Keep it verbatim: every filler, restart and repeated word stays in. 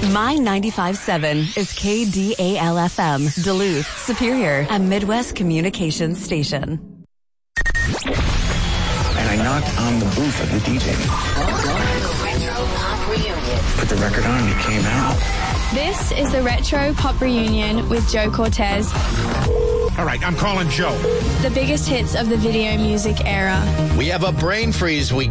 My ninety-five point seven is K D A L F M, Duluth, Superior, a Midwest communications station. And I knocked on the booth of the D J. Retro Pop Reunion. Put the record on and it came out. This is the Retro Pop Reunion with Joe Cortez. All right, I'm calling Joe. The biggest hits of the video music era. We have a brain freeze. We